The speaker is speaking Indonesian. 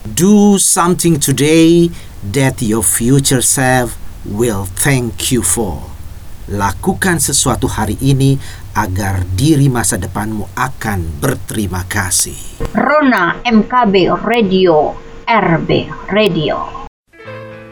Do something today that your future self will thank you for. Lakukan sesuatu hari ini agar diri masa depanmu akan berterima kasih. Rona MKB Radio, RB Radio.